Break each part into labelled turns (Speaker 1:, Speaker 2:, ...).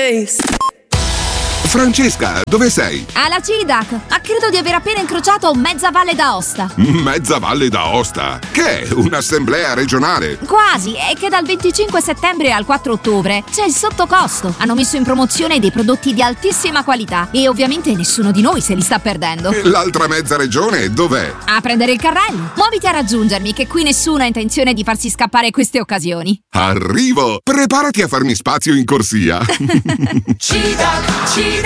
Speaker 1: face.
Speaker 2: Francesca, dove sei?
Speaker 3: Alla CIDAC, ma credo di aver appena incrociato mezza Valle d'Aosta.
Speaker 2: Mezza Valle d'Aosta? Che è? Un'assemblea regionale?
Speaker 3: Quasi, è che dal 25 settembre al 4 ottobre c'è il sottocosto. Hanno messo in promozione dei prodotti di altissima qualità e ovviamente nessuno di noi se li sta perdendo.
Speaker 2: L'altra mezza regione dov'è?
Speaker 3: A prendere il carrello. Muoviti a raggiungermi, che qui nessuno ha intenzione di farsi scappare queste occasioni.
Speaker 2: Arrivo! Preparati a farmi spazio in corsia.
Speaker 1: CIDAC.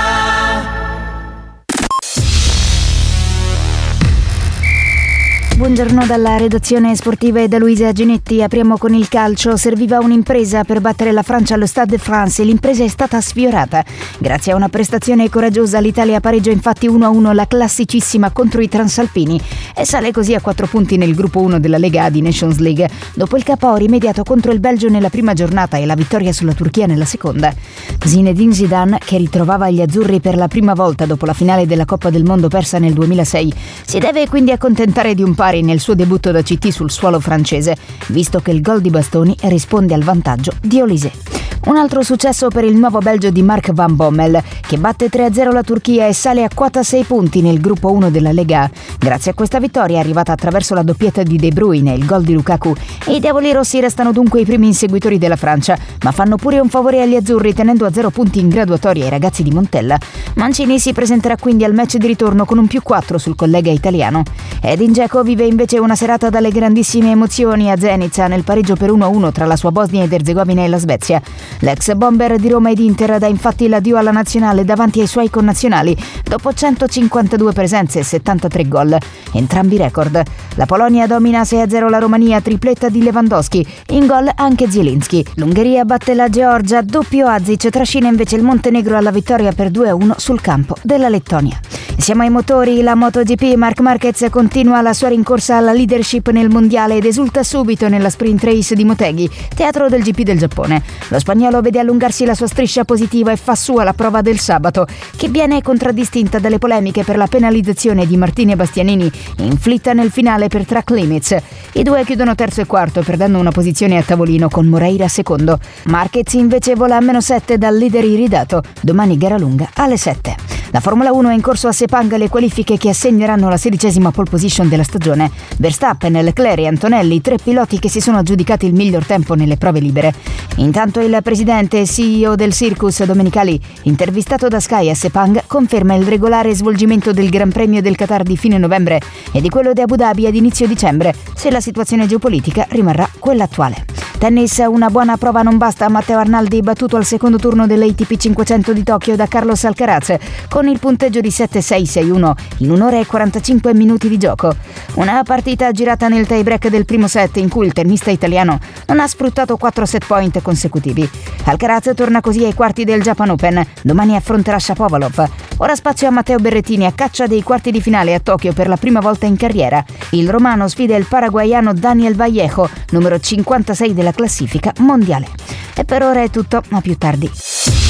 Speaker 4: Buongiorno dalla redazione sportiva e da Luisa Ginetti. Apriamo con il calcio. Serviva un'impresa per battere la Francia allo Stade de France e l'impresa è stata sfiorata. Grazie a una prestazione coraggiosa l'Italia pareggia infatti 1-1 la classicissima contro i transalpini e sale così a 4 punti nel gruppo 1 della Lega A di Nations League dopo il KO rimediato contro il Belgio nella prima giornata e la vittoria sulla Turchia nella seconda. Zinedine Zidane, che ritrovava gli azzurri per la prima volta dopo la finale della Coppa del Mondo persa nel 2006, si deve quindi accontentare di un pari nel suo debutto da CT sul suolo francese, visto che il gol di Bastoni risponde al vantaggio di Olise. Un altro successo per il nuovo Belgio di Mark Van Bommel, che batte 3-0 la Turchia e sale a quota 6 punti nel gruppo 1 della Lega A. Grazie a questa vittoria, arrivata attraverso la doppietta di De Bruyne e il gol di Lukaku, i diavoli rossi restano dunque i primi inseguitori della Francia, ma fanno pure un favore agli azzurri tenendo a 0 punti in graduatoria i ragazzi di Montella. Mancini si presenterà quindi al match di ritorno con un +4 sul collega italiano. Edin Dzeko vive invece una serata dalle grandissime emozioni a Zenica nel pareggio per 1-1 tra la sua Bosnia ed Erzegovina e la Svezia. L'ex bomber di Roma ed Inter dà infatti l'addio alla nazionale davanti ai suoi connazionali dopo 152 presenze e 73 gol, entrambi record. La Polonia domina 6-0 la Romania, tripletta di Lewandowski, in gol anche Zielinski. L'Ungheria batte la Georgia, doppio Azic, trascina invece il Montenegro alla vittoria per 2-1 sul campo della Lettonia. Siamo ai motori, la MotoGP. Marc Marquez continua la sua rincorsa alla leadership nel mondiale ed esulta subito nella sprint race di Motegi, teatro del GP del Giappone. Lo spagnolo vede allungarsi la sua striscia positiva e fa sua la prova del sabato, che viene contraddistinta dalle polemiche per la penalizzazione di Martini e Bastianini inflitta nel finale per track limits. I due chiudono terzo e quarto, perdendo una posizione a tavolino con Moreira secondo. Marquez invece vola a -7 dal leader iridato. Domani gara lunga alle 7. La Formula 1 è in corso a Sepang le qualifiche che assegneranno la 16ª pole position della stagione. Verstappen, Leclerc e Antonelli, 3 piloti che si sono aggiudicati il miglior tempo nelle prove libere. Intanto il presidente e CEO del Circus Domenicali, intervistato da Sky a Sepang, conferma il regolare svolgimento del Gran Premio del Qatar di fine novembre e di quello di Abu Dhabi ad inizio dicembre, se la situazione geopolitica rimarrà quella attuale. Tennis, una buona prova non basta. Matteo Arnaldi battuto al secondo turno dell'ATP 500 di Tokyo da Carlos Alcaraz con il punteggio di 7-6-6-1 in 1 ora e 45 minuti di gioco. Una partita girata nel tie-break del primo set in cui il tennista italiano non ha sfruttato 4 set point consecutivi. Alcaraz torna così ai quarti del Japan Open. Domani affronterà Shapovalov. Ora spazio a Matteo Berrettini a caccia dei quarti di finale a Tokyo per la prima volta in carriera. Il romano sfida il paraguaiano Daniel Vallejo, numero 56 della classifica mondiale. E per ora è tutto, a più tardi.